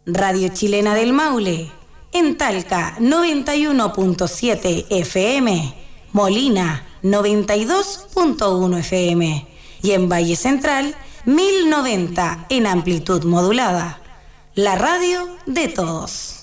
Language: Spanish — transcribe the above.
Radio Chilena del Maule, en Talca 91.7 FM, Molina 92.1 FM y en Valle Central 1090 en amplitud modulada. La radio de todos.